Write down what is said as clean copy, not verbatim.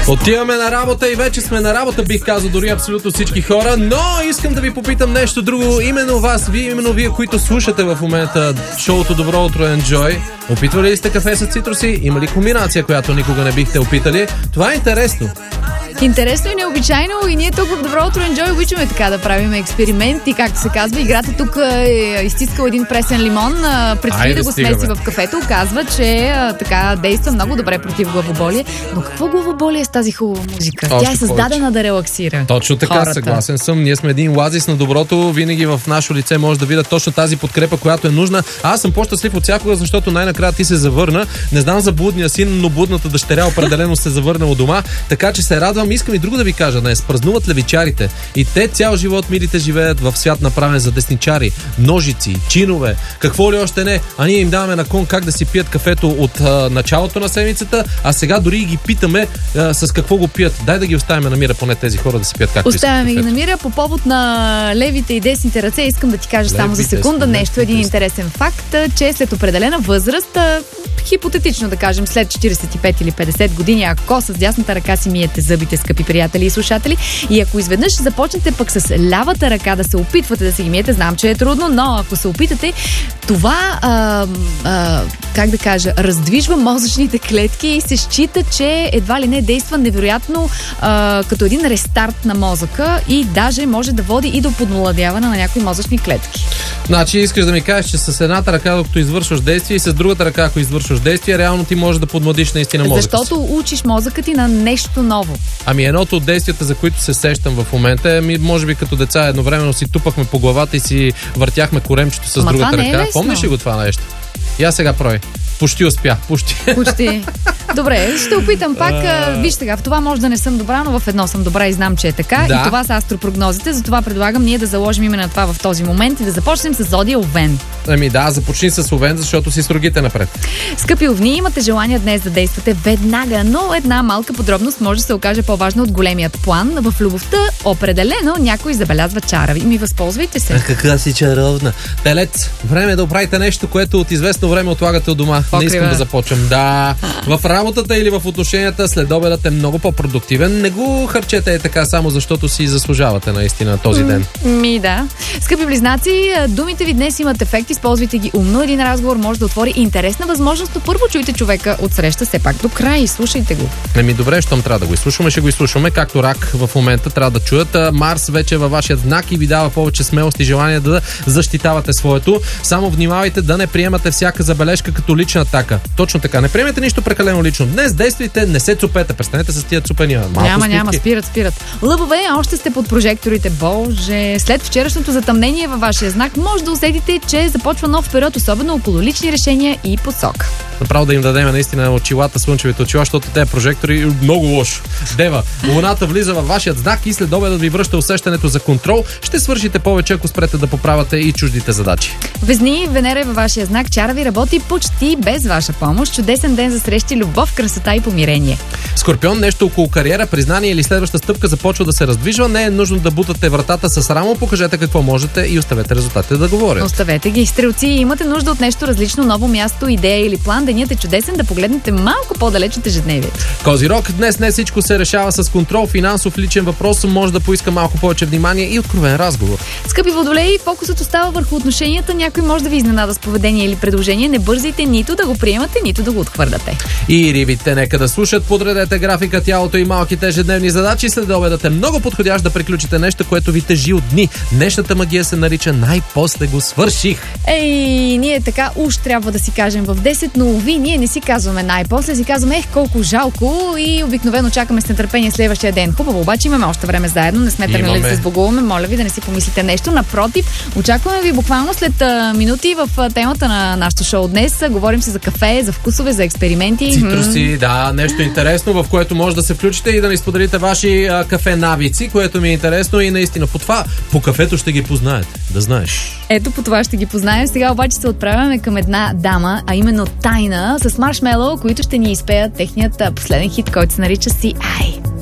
Отиваме на работа и вече сме на работа, бих казал дори абсолютно всички хора, но искам да ви попитам нещо друго. Именно вас, вие, които слушате в момента шоуто Добро утро, Enjoy. Опитвали ли сте кафе с цитруси? Има ли комбинация, която никога не бихте опитали? Това е интересно. Интересно и необичайно, и ние тук в Добро утро, Enjoy обичаме така да правим експеримент и както се казва, играта тук е изтискал един пресен лимон, предстои да го смеси в кафето, казва, че така действа много добре против главоболие. Но какво главоболие е с тази хубава музика? Тя е създадена да релаксира. Точно така, хората. Съгласен съм. Ние сме един оазис на доброто, винаги в наше лице може да видят точно тази подкрепа, която е нужна. Аз съм по-щастлив от всякога, защото най-накрая ти се завърна. Не знам за блудния син, но блудната дъщеря определено се завърна от дома, така че се радвам. Искам и друго да ви кажа днес. Празнуват левичарите. И те цял живот, милите, живеят в свят направен за десничари. Ножици, чинове, какво ли още не. А ние им даваме на кон как да си пият кафето от началото на седмицата, а сега дори ги питаме с какво го пият. Дай да ги оставим на мира, поне тези хора да си пият както искат. Оставяме ги на мира. По повод на левите и десните ръце искам да ти кажа само за секунда нещо. Един интересен факт, че след определена възраст, хипотетично да кажем след 45 или 50 години, ако с дясната ръка си миете зъбите, скъпи приятели и слушатели, и ако изведнъж започнете пък с лявата ръка да се опитвате да се ги миете, знам, че е трудно, но ако се опитате, това как да кажа, раздвижва мозъчните клетки и се счита, че едва ли не действа невероятно като един рестарт на мозъка и даже може да води и до подмладяване на някои мозъчни клетки. Значи искаш да ми кажеш, че с едната ръка, докато извършваш действие, и с другата ръка, ако извършваш действие, реално ти можеш да подмладиш наистина мозъка. Защото учиш мозъка ти на нещо ново. Ами едното от действията, за които се сещам в момента е, може би като деца едновременно си тупахме по главата и си въртяхме коремчето с другата ръка. Помниш ли го това нещо? Я сега прои. Почти успях. Почти. Добре, ще опитам пак. Виж сега, в това може да не съм добра, но в едно съм добра и знам, че е така. Да. И това са астропрогнозите, затова предлагам ние да заложим именно това в този момент и да започнем с зодия Овен. Ами да, започни с Овен, защото си с рогите напред. Скъпи овни, имате желание днес да действате веднага, но една малка подробност може да се окаже по-важна от големият план. В любовта определено някой забелязва чара. И ми възползвайте се. Каква си чаровна. Телец, време е да оправите нещо, което от известно време отлагате от дома. Не искам да започвам. Да, в работата или в отношенията следобедът е много по-продуктивен. Не го харчете така само защото си заслужавате наистина този ден. Да. Скъпи близнаци, думите ви днес имат ефект, използвайте ги умно. Един разговор може да отвори интересна възможност, но първо чуйте човека от среща все пак до край и слушайте го. Добре, щом трябва да го изслушваме, ще го изслушваме. Както рак в момента трябва да чуят. Марс вече е във вашия знак и ви дава повече смелост и желание да защитавате своето. Само внимавайте да не приемате всяка забележка като лична атака. Точно така. Не приемете нищо прекалено лично. Днес действайте, не се цупете. Престанете с тия цупения. Няма. Спират. Лъвове, още сте под прожекторите. Боже, след вчерашното затъмнение във вашия знак, може да усетите, че започва нов период, особено около лични решения и посока. Направо да им дадем наистина очилата, слънчевите очила, защото те прожектори много лошо. Дева, луната влиза във вашият знак и след обедът ви връща усещането за контрол. Ще свършите повече, ако спрете да поправяте и чуждите задачи. Везни, Венера е във вашия знак, чара ви работи почти без ваша помощ. Чудесен ден за срещи, любов, красота и помирение. Скорпион, нещо около кариера, признание или следваща стъпка започва да се раздвижва. Не е нужно да бутате вратата с рамо, покажете какво можете и оставете резултатите да говорят. Оставете ги. Стрелци, имате нужда от нещо различно, ново място, идея или план. Денят е чудесен да погледнете малко по-далеч от ежедневието. Козирог, днес не всичко се решава с контрол, финансов, личен въпрос, може да поиска малко повече внимание и откровен разговор. Скъпи водолеи, фокусът остава върху отношенията, някой може да ви изненада с поведение или предложение, не бързайте нито да го приемате, нито да го отхвърляте. И рибите, нека да слушат, подредете графика, тялото и малките ежедневни задачи, след обедът е много подходящ да приключите нещо, което ви тежи от дни. Днешната магия се нарича най-после го свърших. Ние така уж трябва да си кажем в 10, но ние не си казваме най-после, си казваме колко жалко и обикновено чакаме с нетърпение следващия ден. Хубаво, обаче имаме още време заедно, не сме тръгнали да се сбогуваме, моля ви да не си помислите нещо. Напротив, очакваме ви буквално след минути в темата на нашото шоу днес. Говорим се за кафе, за вкусове, за експерименти. Цитруси, да, нещо интересно, в което може да се включите и да ни споделите ваши кафе навици, което ми е интересно и наистина по кафето ще ги познаете, да знаеш. Ето по това ще ги познаем. Сега обаче се отправяме към една дама, а именно Тайна с Маршмеллоу, които ще ни изпеят техният последен хит, който се нарича Sea Eye.